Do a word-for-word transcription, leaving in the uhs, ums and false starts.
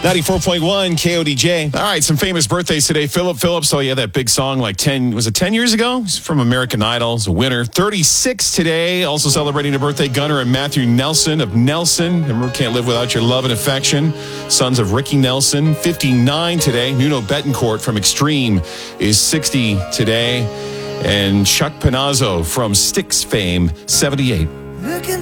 ninety-four point one K O D J. All right, some famous birthdays today. Philip Phillips. Oh, yeah, that big song like ten, was it ten years ago? He's from American Idol. He's a winner. thirty-six today. Also celebrating a birthday, Gunnar and Matthew Nelson of Nelson. Remember, Can't Live Without Your Love and Affection. Sons of Ricky Nelson. fifty-nine today. Nuno Betancourt from Extreme is sixty today. And Chuck Panazzo from Styx fame, seventy-eight. Looking